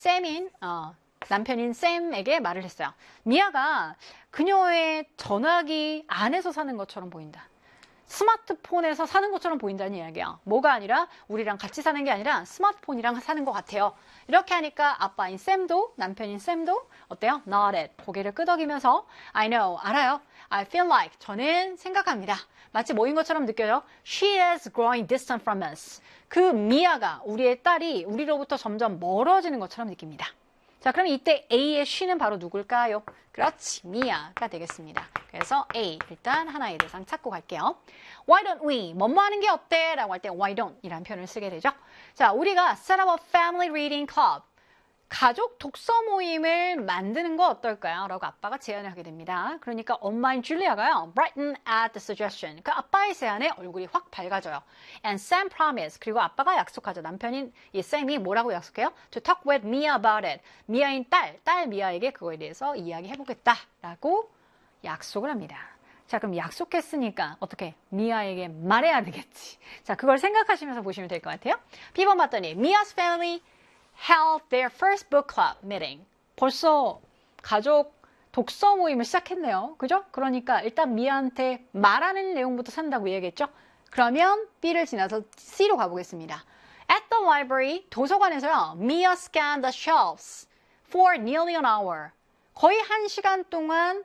남편인 샘에게 말을 했어요. 미아가 그녀의 전화기 안에서 사는 것처럼 보인다. 스마트폰에서 사는 것처럼 보인다는 이야기야. 뭐가 아니라 우리랑 같이 사는 게 아니라 스마트폰이랑 사는 것 같아요. 이렇게 하니까 아빠인 샘도 남편인 샘도 어때요? nodded. 고개를 끄덕이면서 I know. 알아요. I feel like. 저는 생각합니다. 마치 뭐인 것처럼 느껴요. She is growing distant from us. 그 미아가 우리의 딸이 우리로부터 점점 멀어지는 것처럼 느낍니다. 자, 그럼 이때 A의 she는 바로 누굴까요? 그렇지, 미아가 되겠습니다. 그래서 A, 일단 하나의 대상 찾고 갈게요. Why don't we? 뭐뭐 하는 게 어때? 라고 할 때 why don't 이라는 표현을 쓰게 되죠. 자, 우리가 set up a family reading club. 가족 독서 모임을 만드는 거 어떨까요? 라고 아빠가 제안을 하게 됩니다. 그러니까 엄마인 줄리아가요. brighten at the suggestion. 그 아빠의 제안에 얼굴이 확 밝아져요. And Sam promised. 그리고 아빠가 약속하죠. 남편인 이 Sam이 뭐라고 약속해요? To talk with Mia about it. 미아인 딸 미아에게 그거에 대해서 이야기해보겠다. 라고 약속을 합니다. 자, 그럼 약속했으니까 어떻게? 미아에게 말해야 되겠지. 자, 그걸 생각하시면서 보시면 될 것 같아요. B번 봤더니 Mia's family held their first book club meeting. 벌써 가족 독서 모임을 시작했네요. 그죠? 그러니까 일단 미아한테 말하는 내용부터 산다고 얘기했죠? 그러면 B를 지나서 C로 가보겠습니다. At the library, 도서관에서요. Mia scanned the shelves for nearly an hour. 거의 1시간 동안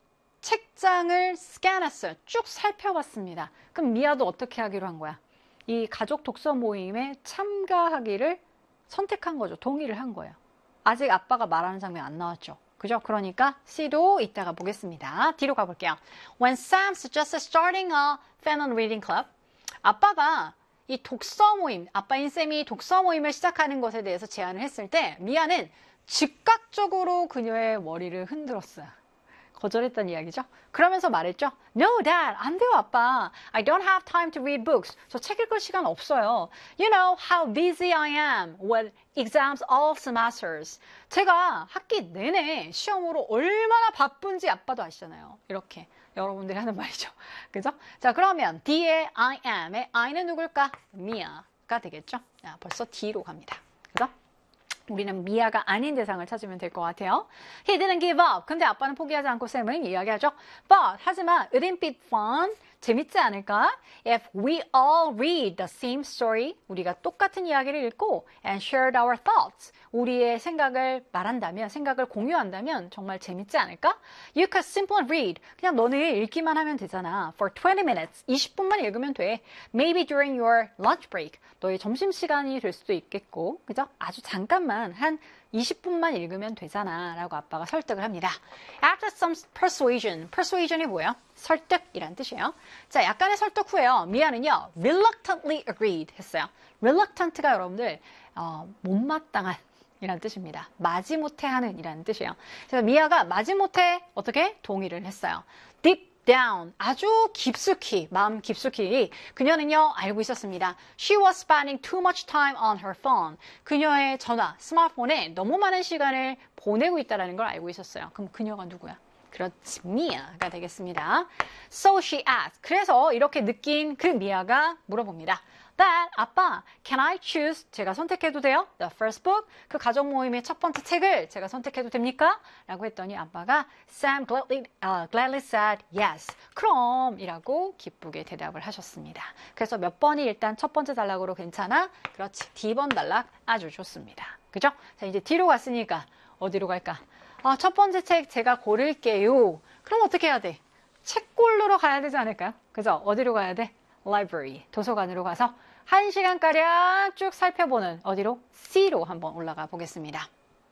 책장을 스캔했어요. 쭉 살펴봤습니다. 그럼 미아도 어떻게 하기로 한 거야? 이 가족 독서 모임에 참가하기를 선택한 거죠. 동의를 한 거예요. 아직 아빠가 말하는 장면 안 나왔죠. 그죠? 그러니까 C도 이따가 보겠습니다. D로 가볼게요. When Sam suggested starting a family reading club, 아빠가 이 독서 모임, 아빠인 쌤이 독서 모임을 시작하는 것에 대해서 제안을 했을 때 미아는 즉각적으로 그녀의 머리를 흔들었어요. 거절했다는 이야기죠. 그러면서 말했죠. No, Dad. 안 돼요, 아빠. I don't have time to read books. 저 책 읽을 시간 없어요. You know how busy I am with exams all semesters. 제가 학기 내내 시험으로 얼마나 바쁜지 아빠도 아시잖아요. 이렇게 여러분들이 하는 말이죠. 그죠? 자, 그러면 D의 I am의 I는 누굴까? 미아가 되겠죠. 자, 벌써 D로 갑니다. 그죠? 우리는 미아가 아닌 대상을 찾으면 될 것 같아요. He didn't give up. 근데 아빠는 포기하지 않고 쌤은 이야기하죠. But, 하지만, wouldn't it be fun? 재밌지 않을까? If we all read the same story, 우리가 똑같은 이야기를 읽고 and shared our thoughts, 우리의 생각을 말한다면, 생각을 공유한다면 정말 재밌지 않을까? You could simply read. 그냥 너는 읽기만 하면 되잖아. For 20 minutes, 20분만 읽으면 돼. Maybe during your lunch break, 너의 점심시간이 될 수도 있겠고, 그죠? 아주 잠깐만, 한 20분만 읽으면 되잖아 라고 아빠가 설득을 합니다. After some persuasion이 뭐예요? 설득이란 뜻이에요. 자, 약간의 설득 후에요. 미아는요, reluctantly agreed 했어요. reluctant가 여러분들 못마땅한 이란 뜻입니다. 마지못해 하는 이라는 뜻이에요. 그래서 미아가 마지못해 어떻게? 동의를 했어요. Deep down, 아주 깊숙이, 마음 깊숙이 그녀는요 알고 있었습니다. She was spending too much time on her phone. 그녀의 전화, 스마트폰에 너무 많은 시간을 보내고 있다는 걸 알고 있었어요. 그럼 그녀가 누구야? 그렇지, 미아가 되겠습니다. So she asked. 그래서 이렇게 느낀 그 미아가 물어봅니다. Dad, 아빠, can I choose? 제가 선택해도 돼요? The first book? 그 가족 모임의 첫 번째 책을 제가 선택해도 됩니까? 라고 했더니 아빠가 Sam gladly said yes. 그럼 이라고 기쁘게 대답을 하셨습니다. 그래서 몇 번이 일단 첫 번째 단락으로 괜찮아? 그렇지, D번 단락 아주 좋습니다. 그죠? 자, 이제 D로 갔으니까 어디로 갈까? 첫 번째 책 제가 고를게요. 그럼 어떻게 해야 돼? 책 고르러 가야 되지 않을까요? 그죠? 어디로 가야 돼? Library, 도서관으로 가서 1시간가량 쭉 살펴보는 어디로? C로 한번 올라가 보겠습니다.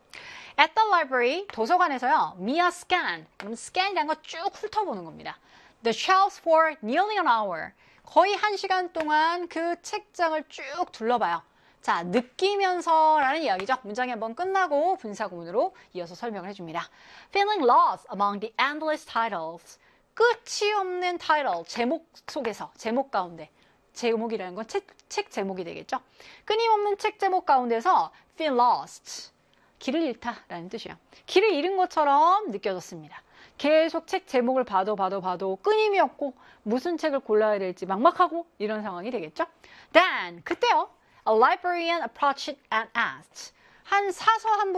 At the library, 도서관에서요. Mia scanned. scan이라는 거 쭉 훑어보는 겁니다. The shelves for nearly an hour. 거의 1시간 동안 그 책장을 쭉 둘러봐요. 자, 느끼면서라는 이야기죠. 문장이 한번 끝나고 분사구문으로 이어서 설명을 해줍니다. Feeling lost among the endless titles. 끝이 없는 타이틀, 제목 속에서, 제목 가운데. 제목이라는 건 책 제목이 되겠죠. 끊임없는 책 제목 가운데서 feel lost, 길을 잃다라는 뜻이에요. 길을 잃은 것처럼 느껴졌습니다. 계속 책 제목을 봐도 끊임이 없고 무슨 책을 골라야 될지 막막하고 이런 상황이 되겠죠. Then, 그때요. A librarian approached and asked. 한 사서 한